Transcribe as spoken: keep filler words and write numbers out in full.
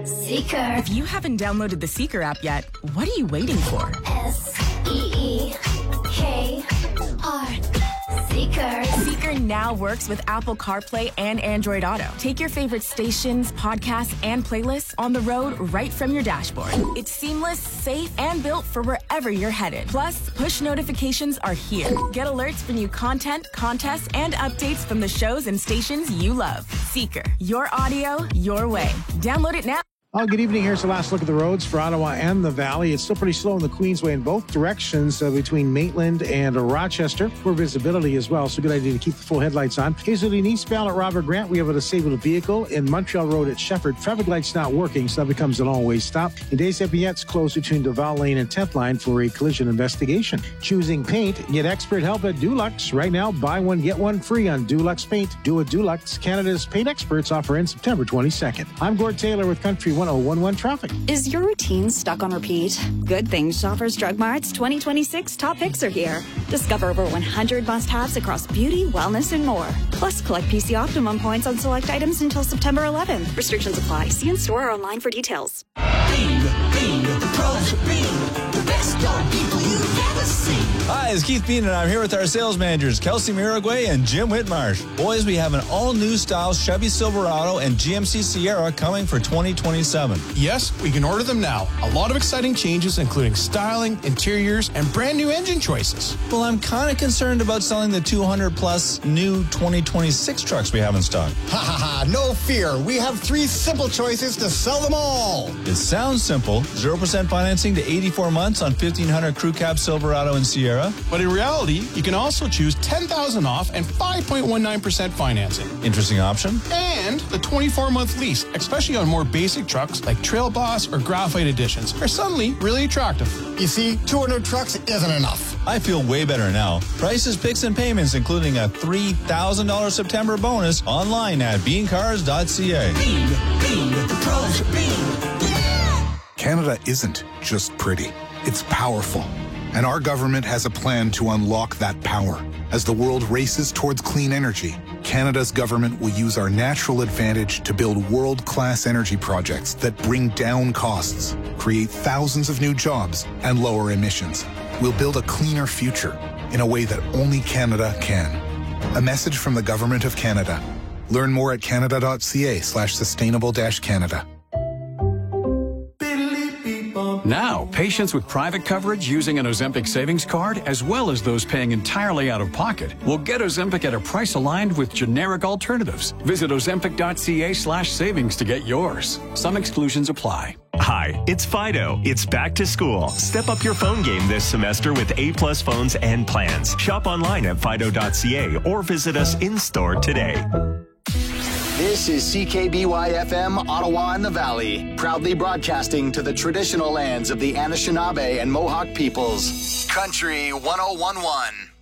Seeker. If you haven't downloaded the Seeker app yet, what are you waiting for? S E E K R. Seeker. Seeker now works with Apple CarPlay and Android Auto. Take your favorite stations, podcasts, and playlists on the road right from your dashboard. It's seamless, safe, and built for wherever you're headed. Plus, push notifications are here. Get alerts for new content, contests, and updates from the shows and stations you love. Seeker. Your audio, your way. Download it now. Oh, good evening. Here's the last look at the roads for Ottawa and the Valley. It's still pretty slow in the Queensway in both directions uh, between Maitland and uh, Rochester. Poor visibility as well, so good idea to keep the full headlights on. Hazelton and eastbound at Robert Grant, we have a disabled vehicle. In Montreal Road at Shefford, traffic light's not working, so that becomes a long way stop. In Des Epaulettes, close between Duval Lane and tenth Line for a collision investigation. Choosing paint, get expert help at Dulux. Right now, buy one, get one free on Dulux Paint. Do it Dulux, Canada's paint experts, offer in September twenty-second. I'm Gord Taylor with Country one oh one one Traffic. Is your routine stuck on repeat? Good thing Shoppers Drug Mart's twenty twenty-six top picks are here. Discover over one hundred must-haves across beauty, wellness, and more. Plus, collect P C Optimum points on select items until September eleventh. Restrictions apply. See in store or online for details. Bean, Bean, the pros of Bean, the best dog people you've ever seen. Hi, it's Keith Bean, and I'm here with our sales managers, Kelsey Miragway and Jim Whitmarsh. Boys, we have an all-new style Chevy Silverado and G M C Sierra coming for twenty twenty-seven. Yes, we can order them now. A lot of exciting changes, including styling, interiors, and brand new engine choices. Well, I'm kind of concerned about selling the two hundred plus new twenty twenty-six trucks we have in stock. Ha ha ha, no fear. We have three simple choices to sell them all. It sounds simple. zero percent financing to eighty-four months on fifteen hundred Crew Cab Silverado and Sierra. But in reality, you can also choose ten thousand dollars off and five point one nine percent financing. Interesting option. And the twenty-four month lease, especially on more basic trucks like Trail Boss or Graphite Editions, are suddenly really attractive. You see, two hundred trucks isn't enough. I feel way better now. Prices, picks, and payments, including a three thousand dollars September bonus, online at bean cars dot c a. Bean, Bean, the pros of Bean. Canada isn't just pretty. It's powerful. And our government has a plan to unlock that power. As the world races towards clean energy, Canada's government will use our natural advantage to build world-class energy projects that bring down costs, create thousands of new jobs, and lower emissions. We'll build a cleaner future in a way that only Canada can. A message from the Government of Canada. Learn more at canada dot c a slash sustainable dash Canada. Now, patients with private coverage using an Ozempic savings card, as well as those paying entirely out of pocket, will get Ozempic at a price aligned with generic alternatives. Visit ozempic dot c a slash savings to get yours. Some exclusions apply. Hi, it's Fido. It's back to school. Step up your phone game this semester with A-plus phones and plans. Shop online at fido dot c a or visit us in-store today. This is C K B Y F M, Ottawa and the Valley, proudly broadcasting to the traditional lands of the Anishinaabe and Mohawk peoples. Country one oh one one.